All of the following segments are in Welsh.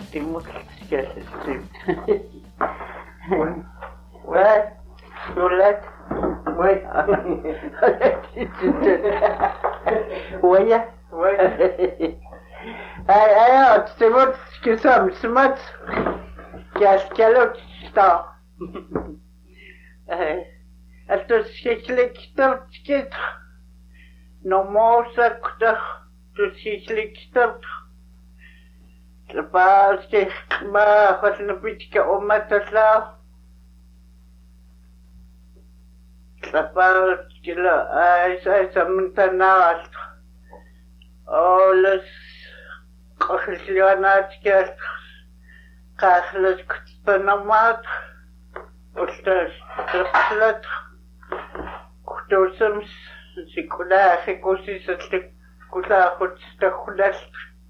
Timotskassim. What? Roulette? Oui. Voyez? Oui. Alors, c'est votre ce que ça me smart. Qu'est-ce l'autre star? Это схикликтав тикет. Но моса ктах. То схикликтав. Лапаски ма хаснапитка оматасла. Лапаски ла ай самтанаст. Олс кахлианатскас. Кахлас ктанамат. Остас траплат. Ктосамс сикула хекосисат кула хотстахуласт.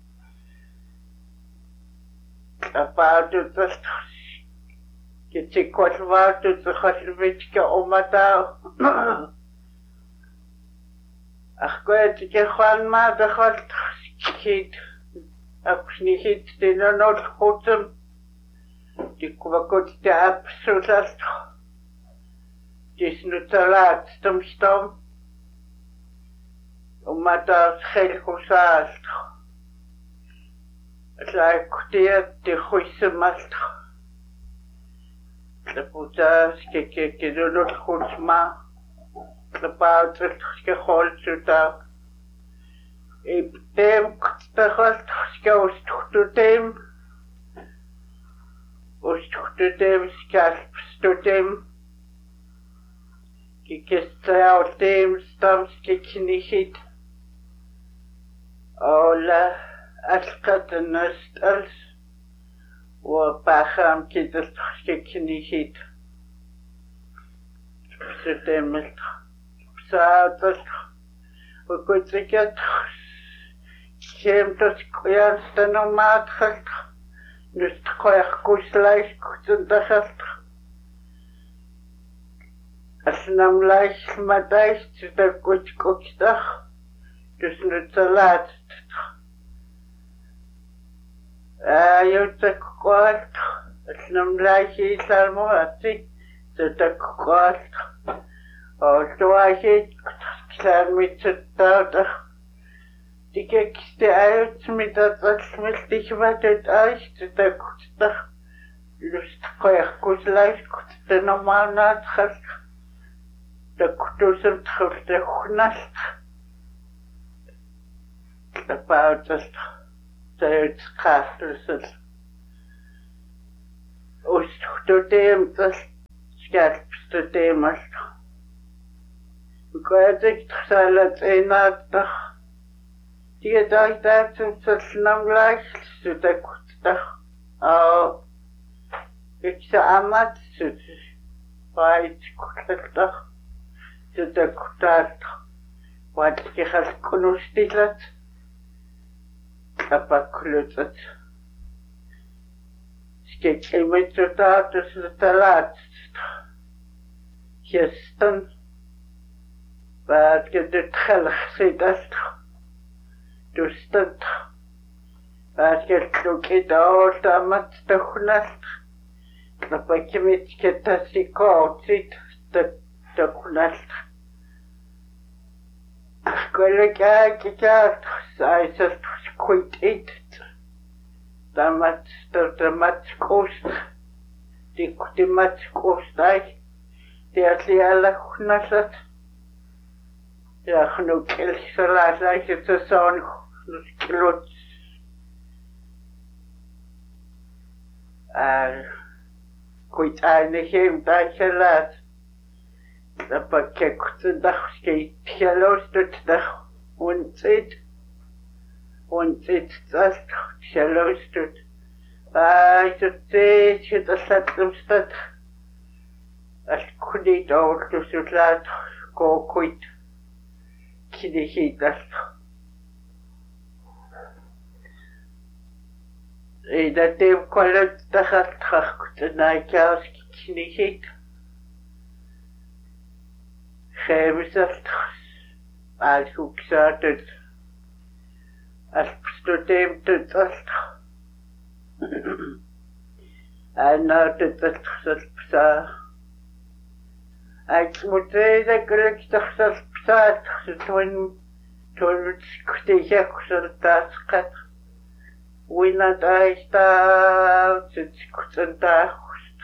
Апаатутас китиколваатут хаслвичка омата ахкоят кехванма дахалт хит апснихит тинонол хотм тиквакот таапсуласт диснуталат стомстом омата хелхусаст Like the huisemast. The putas que do not husma. The powder que holds to the. If them the host goes to them. Was to them scalps to them. Kikes out them stumps kicking hit. All أسقط النستلس وباخام كده تحكيكني هيت ستمت بساعدت وكنت كده كيم تسكويان ستنومات خلت نستقويخ كوسلايش كنت دخلت أسنام لايش مدايش تدكوش كوكتخ تسنتلات يتكوالت اسنملاكي سالمواتي تتكوالت وتواكي كلامي تتاوتا تيكيكستي ايوت ميتاتاس ملتيكباتت ايش تتكوتا لستقويخ كوزلايش كتنمالنات خلق تكتوسم تخلت خنالت تباوتست There's castles. Ost dem das skarpste temas. Because ik salat einat. Die dag dat zum snamlag so da kutsta. Ik sa amat so weit kutsta. So da kutsta. Wat ik has konustilat. Apaklutat. Skekkimitutatus talat. Gestern wat dit gelgsidat. Dustat. Wat geklukit amat tuhnast. Apakimit ketasikotsit tuhnast. Kollega kikat saisat quit it. The much cost. The much cost I. The Atliala Nasat. The no kill salat like it's a son clothes. Quit I the him that salat. The packet to the skate yellow stood the once it just shallow stood. I should say, should have set them stood. I could eat all to shoot that go quit. Kiddy heat that. That they've called the hot truck, the night house kiddy heat. Gemiseld als ik zat het als student het als أنا تتخسر بسا أجمعتي كلك تخسر بسا تخسر تون كتيجا خسر تاسقط وين تايستا تسكتن تاخست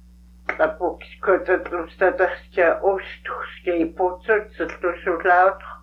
أبوك كتت لمستدخسكا أوستخسكي بوتر تسلسل لاوتر